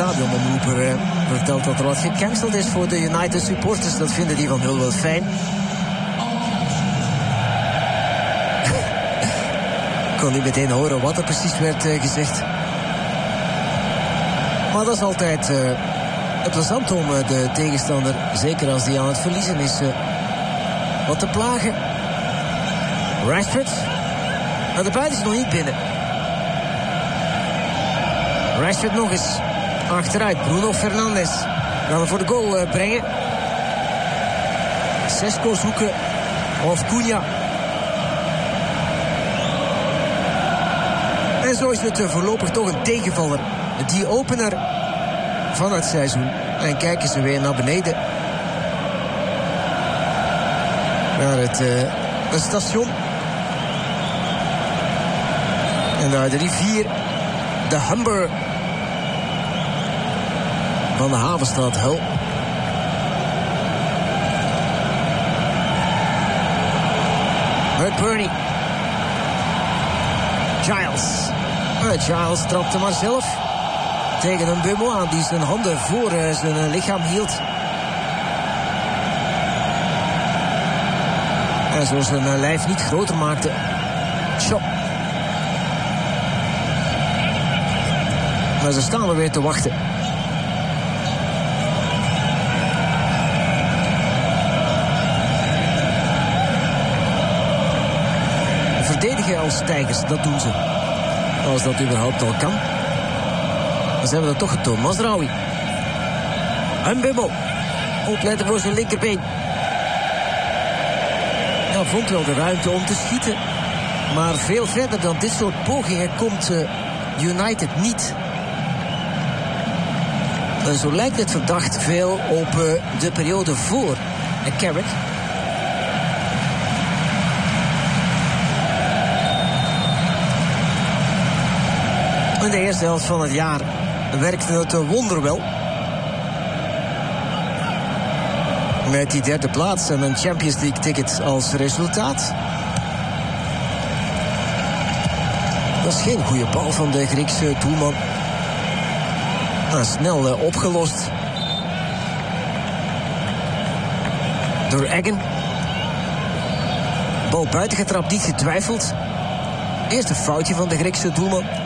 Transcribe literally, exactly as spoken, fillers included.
stadionomroeper uh, vertelt dat er wat gecanceld is voor de United supporters. Dat vinden die van heel wel fijn. Ik kon niet meteen horen wat er precies werd uh, gezegd. Maar dat is altijd uh, het plezant om uh, de tegenstander, zeker als die aan het verliezen is, uh, wat te plagen. Rashford. Maar de buiten is nog niet binnen. Rashford nog eens achteruit. Bruno Fernandes gaan we voor de goal uh, brengen. Sesko zoeken of Cunha. En zo is het uh, voorlopig toch een tegenvaller. Die opener van het seizoen. En kijken ze weer naar beneden. Naar het, uh, het station. En daar de rivier. De Humber. Van de havenstad Hull. McBurney. Giles. Uh, Giles trapte maar zelf tegen een Mbeumo aan die zijn handen voor uh, zijn uh, lichaam hield. En zo zijn uh, lijf niet groter maakte. Shot. Maar ze staan er weer te wachten. Verdedigen als tijgers, dat doen ze. Als dat überhaupt al kan. Dan zijn we dat toch getoond. Mazraoui. Mbeumo. Opletten voor zijn linkerbeen. Ja, vond wel de ruimte om te schieten. Maar veel verder dan dit soort pogingen komt uh, United niet. En zo lijkt het verdacht veel op uh, de periode voor Carrick. In de eerste helft van het jaar werkte het wonder wel. Met die derde plaats en een Champions League ticket als resultaat. Dat is geen goede bal van de Griekse doelman. Nou, snel uh, opgelost. Door Eggen. Bal buiten getrapt, niet getwijfeld. Eerste foutje van de Griekse doelman.